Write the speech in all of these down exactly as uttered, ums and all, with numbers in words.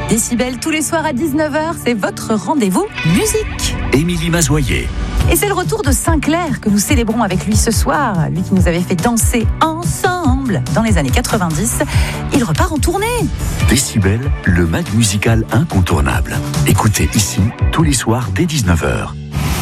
Décibel, tous les soirs à dix-neuf heures, c'est votre rendez-vous musique. Émilie Mazoyer. Et c'est le retour de Sinclair que nous célébrons avec lui ce soir. Lui qui nous avait fait danser ensemble dans les années quatre-vingt-dix. Il repart en tournée. Décibel, le mag musical incontournable. Écoutez ici, tous les soirs dès dix-neuf heures.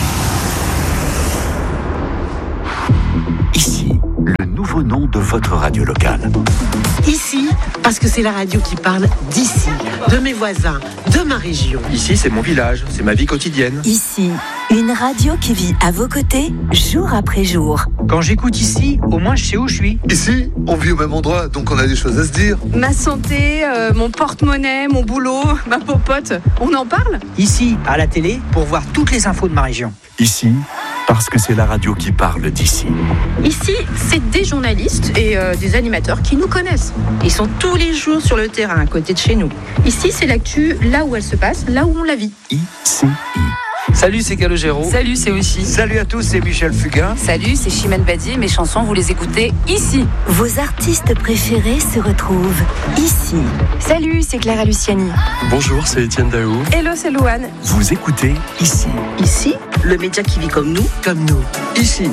Ici, le nouveau nom de votre radio locale. Ici, parce que c'est la radio qui parle d'ici, de mes voisins, de ma région. Ici, c'est mon village, c'est ma vie quotidienne. Ici, une radio qui vit à vos côtés, jour après jour. Quand j'écoute ici, au moins je sais où je suis. Ici, on vit au même endroit, donc on a des choses à se dire. Ma santé, euh, mon porte-monnaie, mon boulot, ma popote, on en parle ? Ici, à la télé, pour voir toutes les infos de ma région. Ici, parce que c'est la radio qui parle d'ici. Ici, c'est des journalistes et euh, des animateurs qui nous connaissent. Ils sont tous les jours sur le terrain, à côté de chez nous. Ici, c'est l'actu, là où elle se passe, là où on la vit. I C I. Salut, c'est Calogero. Salut, c'est Oshi. Salut à tous, c'est Michel Fugain. Salut, c'est Chimène Badi. Mes chansons, vous les écoutez ici. Vos artistes préférés se retrouvent ici. Salut, c'est Clara Luciani. Bonjour, c'est Étienne Daou. Hello, c'est Louane. Vous écoutez ici. Ici, le média qui vit comme nous, comme nous. Ici.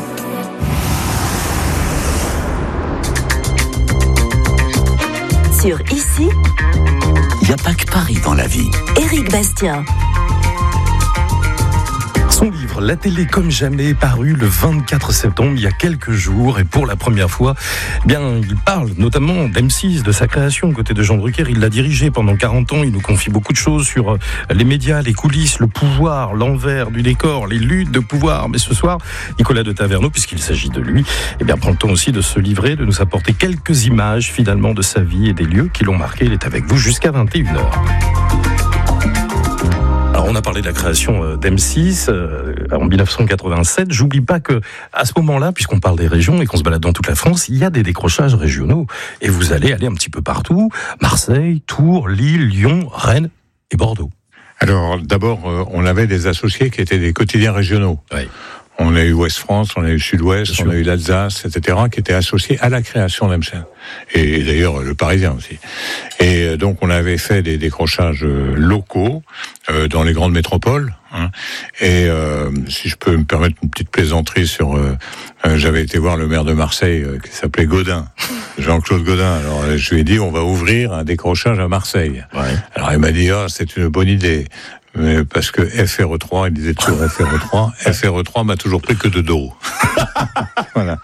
Sur Ici, il n'y a pas que Paris dans la vie. Éric Bastien. Son livre « La télé comme jamais » est paru le vingt-quatre septembre, il y a quelques jours, et pour la première fois, eh bien, il parle notamment d'M six, de sa création, aux côtés de Jean Drucker. Il l'a dirigé pendant quarante ans, il nous confie beaucoup de choses sur les médias, les coulisses, le pouvoir, l'envers du décor, les luttes de pouvoir. Mais ce soir, Nicolas de Taverneau, puisqu'il s'agit de lui, eh bien, prend le temps aussi de se livrer, de nous apporter quelques images finalement de sa vie et des lieux qui l'ont marqué. Il est avec vous jusqu'à vingt et une heures. Alors, on a parlé de la création d'M six euh, en dix-neuf cent quatre-vingt-sept. J'oublie pas que à ce moment-là, puisqu'on parle des régions et qu'on se balade dans toute la France, il y a des décrochages régionaux. Et vous allez aller un petit peu partout. Marseille, Tours, Lille, Lyon, Rennes et Bordeaux. Alors, d'abord, euh, on avait des associés qui étaient des quotidiens régionaux. Oui. On a eu Ouest France, on a eu Sud-Ouest, on a eu l'Alsace, et cetera, qui étaient associés à la création d'M six. Et d'ailleurs, le Parisien aussi. Et donc, on avait fait des décrochages locaux euh, dans les grandes métropoles. Hein. Et euh, si je peux me permettre une petite plaisanterie sur... Euh, euh, j'avais été voir le maire de Marseille, euh, qui s'appelait Gaudin, Jean-Claude Gaudin. Alors, je lui ai dit, on va ouvrir un décrochage à Marseille. Ouais. Alors, il m'a dit, ah, c'est une bonne idée. Mais parce que F R E trois, il disait toujours F R E trois, F R E trois m'a toujours pris que de dos. Voilà.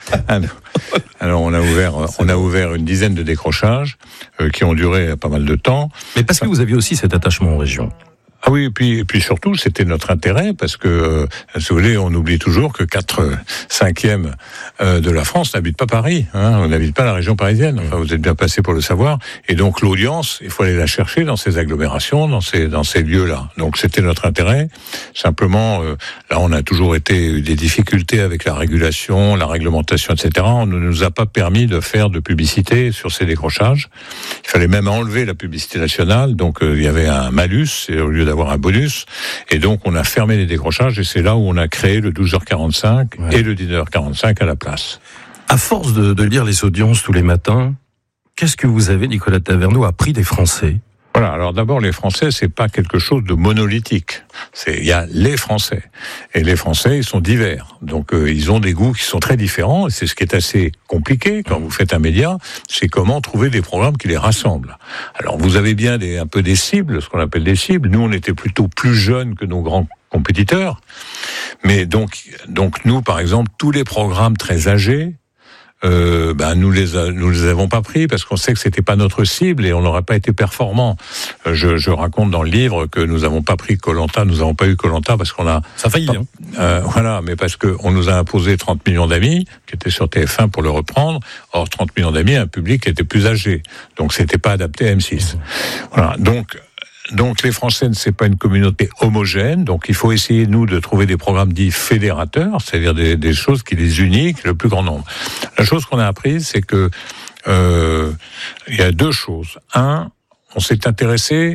Alors on a ouvert, on a ouvert une dizaine de décrochages euh, qui ont duré pas mal de temps. Mais parce que vous aviez aussi cet attachement aux régions. Ah oui, et puis, et puis surtout, c'était notre intérêt, parce que, euh, si vous voulez, on oublie toujours que quatre cinquièmes euh, de la France n'habitent pas Paris, hein, on n'habite pas la région parisienne, enfin, vous êtes bien placé pour le savoir, et donc l'audience, il faut aller la chercher dans ces agglomérations, dans ces, dans ces lieux-là. Donc c'était notre intérêt, simplement, euh, là on a toujours été des difficultés avec la régulation, la réglementation, et cetera. On ne nous a pas permis de faire de publicité sur ces décrochages, il fallait même enlever la publicité nationale, donc euh, il y avait un malus, et au lieu d'avoir un bonus, et donc on a fermé les décrochages, et c'est là où on a créé le douze heures quarante-cinq ouais. et le dix-neuf heures quarante-cinq à la place. À force de, de lire les audiences tous les matins, qu'est-ce que vous avez, Nicolas de Taverneau, appris des Français ? Voilà, alors d'abord, les Français, c'est pas quelque chose de monolithique. C'est, il y a les Français. Et les Français, ils sont divers. Donc, euh, ils ont des goûts qui sont très différents. Et c'est ce qui est assez compliqué quand vous faites un média. C'est comment trouver des programmes qui les rassemblent. Alors, vous avez bien des, un peu des cibles, ce qu'on appelle des cibles. Nous, on était plutôt plus jeunes que nos grands compétiteurs. Mais donc, donc nous, par exemple, tous les programmes très âgés, Euh, ben nous les a, nous les avons pas pris parce qu'on sait que c'était pas notre cible et on n'aurait pas été performant. Euh, je, je raconte dans le livre que nous avons pas pris Koh-Lanta, nous avons pas eu Koh-Lanta parce qu'on a ça a failli. Hein. Euh, voilà, mais parce que on nous a imposé trente millions d'amis qui étaient sur T F un pour le reprendre. Or trente millions d'amis, un public qui était plus âgé, donc c'était pas adapté à M six. Voilà, donc. Donc les Français, c'est pas une communauté homogène, donc il faut essayer, nous, de trouver des programmes dits fédérateurs, c'est-à-dire des, des choses qui les unissent le plus grand nombre. La chose qu'on a apprise, c'est que euh, il y a deux choses. Un, on s'est intéressé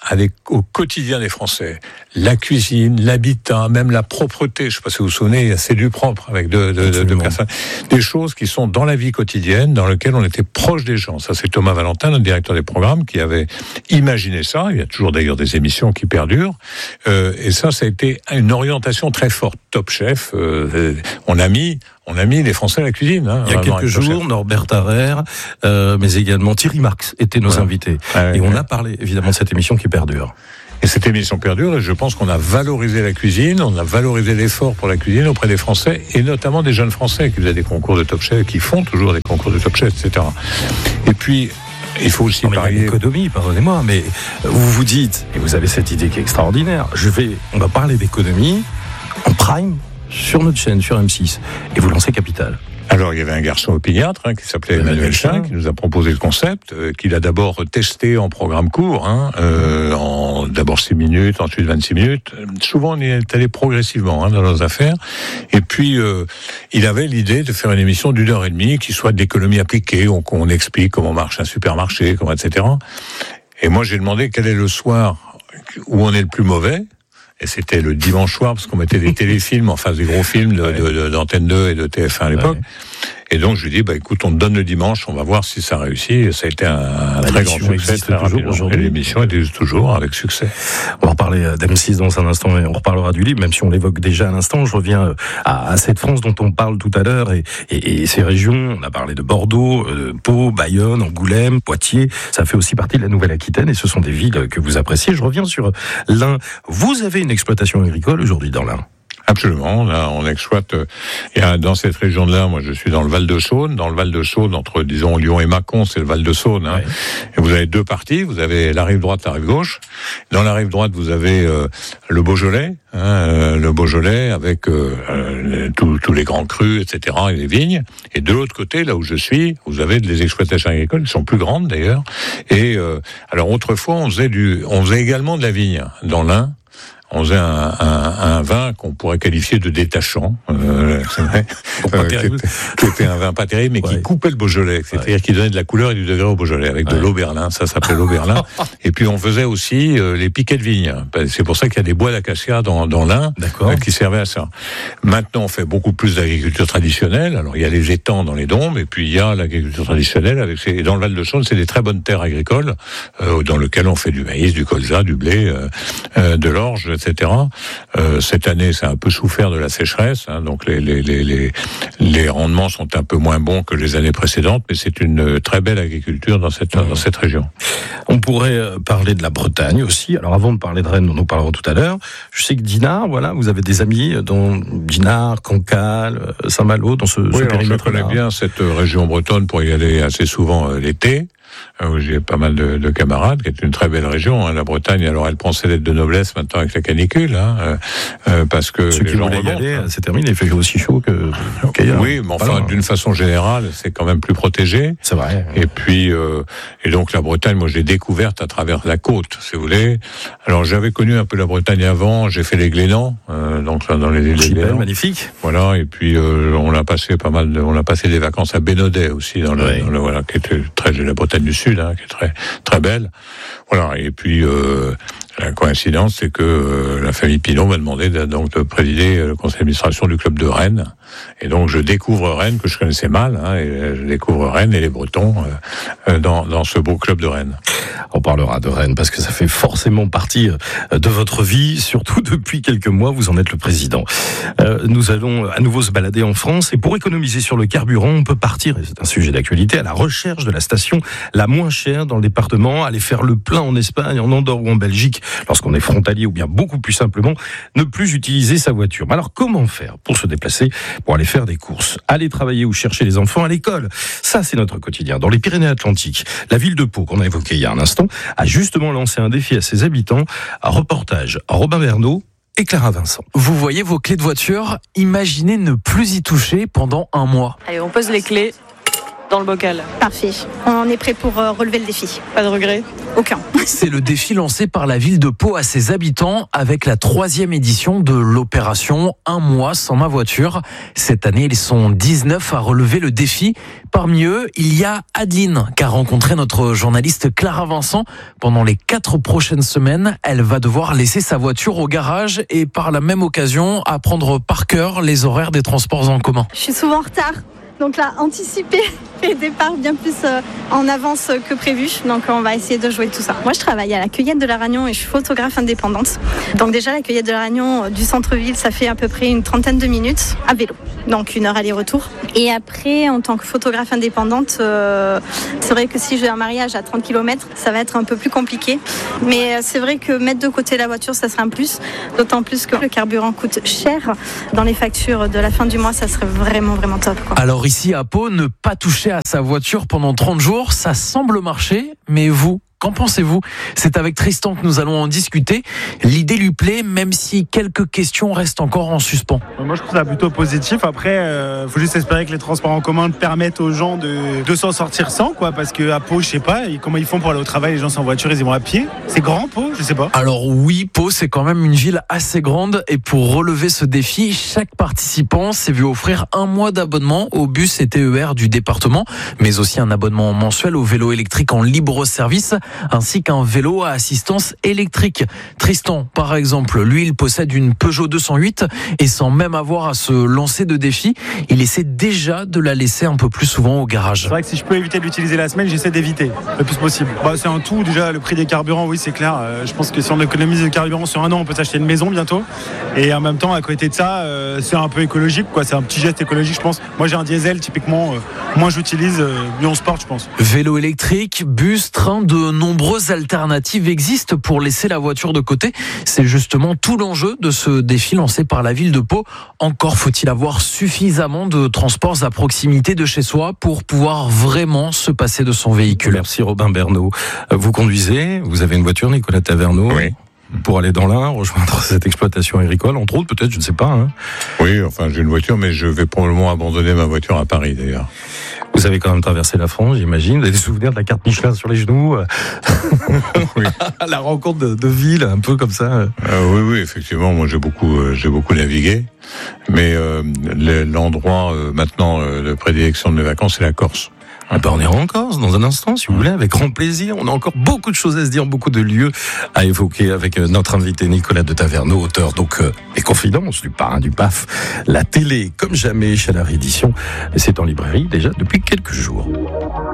avec, au quotidien des Français. La cuisine, l'habitat, même la propreté. Je ne sais pas si vous vous souvenez, il y a C'est du propre avec deux, deux, deux, deux personnes. Des choses qui sont dans la vie quotidienne, dans lesquelles on était proche des gens. Ça, c'est Thomas Valentin, notre directeur des programmes, qui avait imaginé ça. Il y a toujours d'ailleurs des émissions qui perdurent. Euh, et ça, ça a été une orientation très forte. Top Chef, euh, on a mis... On a mis les Français à la cuisine. Hein, il y a quelques jours, Norbert Tarrer, euh, mais également Thierry Marx étaient nos ouais. invités. Ouais, et on ouais. a parlé évidemment de cette émission qui perdure. Et cette émission perdure, et je pense qu'on a valorisé la cuisine, on a valorisé l'effort pour la cuisine auprès des Français, et notamment des jeunes Français qui faisaient des concours de Top Chef, qui font toujours des concours de Top Chef, et cetera. Et puis, il faut aussi non, mais parier. Il y a l'économie, pardonnez-moi, mais vous vous dites, et vous avez cette idée qui est extraordinaire, je vais, on va parler d'économie en prime, sur notre chaîne, sur M six, et vous lancez Capital. Alors, il y avait un garçon opiniâtre hein, qui s'appelait Emmanuel Chin, qui nous a proposé le concept, euh, qu'il a d'abord testé en programme court, hein, euh, en d'abord six minutes, ensuite vingt-six minutes. Souvent, on est allé progressivement hein, dans nos affaires. Et puis, euh, il avait l'idée de faire une émission d'une heure et demie qui soit d'économie appliquée, où on explique comment marche un supermarché, comment, et cetera. Et moi, j'ai demandé quel est le soir où on est le plus mauvais. Et c'était le dimanche soir, parce qu'on mettait des téléfilms, enfin des gros films de, ouais. de, de, d'Antenne deux et de T F un à l'époque. Ouais. Et donc je lui dis, bah écoute, on te donne le dimanche, on va voir si ça réussit. Et ça a été un, un très grand succès, très rapidement. Et l'émission existe toujours avec succès. On va reparler d'M six dans un instant, et on reparlera du livre, même si on l'évoque déjà à l'instant. Je reviens à, à cette France dont on parle tout à l'heure, et, et, et ces régions. On a parlé de Bordeaux, euh, Pau, Bayonne, Angoulême, Poitiers. Ça fait aussi partie de la Nouvelle-Aquitaine, et ce sont des villes que vous appréciez. Je reviens sur l'Ain. Vous avez une exploitation agricole aujourd'hui dans l'Ain? Absolument, là, on exploite. Euh, il y a, dans cette région de là, moi, je suis dans le Val de Saône. Dans le Val de Saône, entre disons Lyon et Mâcon, c'est le Val de Saône. Hein. Ouais. Et vous avez deux parties. Vous avez la rive droite, la rive gauche. Dans la rive droite, vous avez euh, le Beaujolais, hein, euh, le Beaujolais avec euh, euh, tous les grands crus, et cetera, et les vignes. Et de l'autre côté, là où je suis, vous avez des exploitations agricoles qui sont plus grandes d'ailleurs. Et euh, alors autrefois, on faisait du, on faisait également de la vigne dans l'Ain. On faisait un, un, un vin qu'on pourrait qualifier de détachant, euh, c'est vrai, euh, qui, était, qui était un vin pas terrible, mais ouais. qui coupait le Beaujolais, c'est-à-dire ouais. qui donnait de la couleur et du degré au Beaujolais, avec ouais. de l'Auberlin, ça s'appelait l'Auberlin. Et puis on faisait aussi euh, les piquets de vigne. C'est pour ça qu'il y a des bois d'acacia dans, dans l'Ain euh, qui servaient à ça. Maintenant, on fait beaucoup plus d'agriculture traditionnelle. Alors il y a les étangs dans les dombes, et puis il y a l'agriculture traditionnelle. Avec ces... Et dans le Val de Saône, c'est des très bonnes terres agricoles euh, dans lesquelles on fait du maïs, du colza, du blé, euh, euh, de l'orge, et cetera. Euh, cette année, ça a un peu souffert de la sécheresse, hein, donc les, les, les, les, les rendements sont un peu moins bons que les années précédentes, mais c'est une très belle agriculture dans cette, dans cette région. On pourrait parler de la Bretagne aussi. Alors avant de parler de Rennes, dont nous parlerons tout à l'heure, je sais que Dinard, voilà, vous avez des amis dans Dinard, Cancale, Saint-Malo, dans ce, oui, ce périmètre-là. Je connais bien cette région bretonne pour y aller assez souvent euh, l'été. Où j'ai pas mal de, de camarades, qui est une très belle région. Hein, la Bretagne, alors elle prend ses lettres de noblesse maintenant avec la canicule, hein, euh, euh, parce que ceux les qui gens voulaient y remontent, aller, hein. C'est terminé. Il fait aussi chaud que qu'ailleurs. Oui, mais enfin, d'une façon générale, c'est quand même plus protégé. C'est vrai. Et puis, euh, et donc la Bretagne, moi, je l'ai découverte à travers la côte, si vous voulez. Alors, j'avais connu un peu la Bretagne avant. J'ai fait les Glénans, euh, donc là, dans les îles des Glénans. Magnifique. Voilà. Et puis, euh, on a passé pas mal. De, on a passé des vacances à Bénodet aussi, dans le, oui. dans le voilà, qui était très la Bretagne du Sud, hein, qui est très très belle. Voilà. Et puis euh, la coïncidence, c'est que euh, la famille Pilon m'a demandé de, donc de présider le conseil d'administration du club de Rennes. Et donc je découvre Rennes, que je connaissais mal, hein, et je découvre Rennes et les Bretons euh, dans, dans ce beau club de Rennes. On parlera de Rennes parce que ça fait forcément partie de votre vie, surtout depuis quelques mois, vous en êtes le président. Euh, nous allons à nouveau se balader en France, et pour économiser sur le carburant, on peut partir, et c'est un sujet d'actualité, à la recherche de la station la moins chère dans le département, aller faire le plein en Espagne, en Andorre ou en Belgique, lorsqu'on est frontalier, ou bien beaucoup plus simplement, ne plus utiliser sa voiture. Mais alors comment faire pour se déplacer, pour aller faire des courses, aller travailler ou chercher les enfants à l'école? Ça, c'est notre quotidien. Dans les Pyrénées-Atlantiques, la ville de Pau, qu'on a évoquée il y a un instant, a justement lancé un défi à ses habitants. Un reportage, Robin Bernot et Clara Vincent. Vous voyez vos clés de voiture, imaginez ne plus y toucher pendant un mois. Allez, on pose les clés. dans le bocal. Parfait. On est prêt pour euh, relever le défi. Pas de regret? Aucun. C'est le défi lancé par la ville de Pau à ses habitants avec la troisième édition de l'opération Un mois sans ma voiture. Cette année, ils sont dix-neuf à relever le défi. Parmi eux, il y a Adeline, qu'a rencontré notre journaliste Clara Vincent. Pendant les quatre prochaines semaines, elle va devoir laisser sa voiture au garage et par la même occasion apprendre par cœur les horaires des transports en commun. Je suis souvent en retard. Donc là, anticiper les départs bien plus euh, en avance que prévu. Donc on va essayer de jouer tout ça. Moi, je travaille à la cueillette de la Ragnon et je suis photographe indépendante. Donc déjà, la cueillette de la Ragnon euh, du centre-ville, ça fait à peu près une trentaine de minutes à vélo. Donc une heure aller-retour. Et après, en tant que photographe indépendante, euh, c'est vrai que si j'ai un mariage à trente kilomètres, ça va être un peu plus compliqué. Mais euh, c'est vrai que mettre de côté la voiture, ça serait un plus. D'autant plus que le carburant coûte cher. Dans les factures de la fin du mois, ça serait vraiment, vraiment top, quoi. Alors ici à Pau, ne pas toucher à sa voiture pendant trente jours, ça semble marcher, mais vous, qu'en pensez-vous? C'est avec Tristan que nous allons en discuter. L'idée lui plaît, même si quelques questions restent encore en suspens. Moi, je trouve ça plutôt positif. Après, il euh, faut juste espérer que les transports en commun permettent aux gens de, de s'en sortir sans, quoi. Parce qu'à Pau, je sais pas, comment ils font pour aller au travail, les gens sans voiture, ils y vont à pied. C'est grand, Pau, je sais pas. Alors oui, Pau, c'est quand même une ville assez grande. Et pour relever ce défi, chaque participant s'est vu offrir un mois d'abonnement au bus et T E R du département, mais aussi un abonnement mensuel au vélo électrique en libre service, ainsi qu'un vélo à assistance électrique. Tristan, par exemple, lui, il possède une Peugeot deux cent huit et sans même avoir à se lancer de défi, il essaie déjà de la laisser un peu plus souvent au garage. C'est vrai que si je peux éviter de l'utiliser la semaine, j'essaie d'éviter le plus possible. Bah, c'est un tout, déjà le prix des carburants, oui c'est clair. Euh, je pense que si on économise le carburant sur un an, on peut s'acheter une maison bientôt. Et en même temps, à côté de ça, euh, c'est un peu écologique, quoi. C'est un petit geste écologique, je pense. Moi j'ai un diesel, typiquement, euh, moins j'utilise, euh, mieux on se porte, je pense. Vélo électrique, bus, train, de nombreuses alternatives existent pour laisser la voiture de côté. C'est justement tout l'enjeu de ce défi lancé par la ville de Pau. Encore faut-il avoir suffisamment de transports à proximité de chez soi pour pouvoir vraiment se passer de son véhicule. Merci Robin Bernot. Vous conduisez, vous avez une voiture, Nicolas Taverneau. Oui. Pour aller dans l'Ain, rejoindre cette exploitation agricole, entre autres, peut-être, je ne sais pas. Hein. Oui, enfin, j'ai une voiture, mais je vais probablement abandonner ma voiture à Paris, d'ailleurs. Vous avez quand même traversé la France, j'imagine. Vous avez des souvenirs de la carte Michelin sur les genoux? Oui. La rencontre de, de villes, un peu comme ça. Euh, oui, oui, effectivement. Moi, j'ai beaucoup, euh, j'ai beaucoup navigué. Mais euh, l'endroit, euh, maintenant, euh, de prédilection de mes vacances, c'est la Corse. Ah ben on ira en Corse dans un instant, si vous voulez, avec grand plaisir. On a encore beaucoup de choses à se dire, beaucoup de lieux à évoquer avec notre invité Nicolas de Taverneau, auteur donc euh, et confidence du parrain du P A F. La télé, comme jamais, chez la réédition. C'est en librairie déjà depuis quelques jours.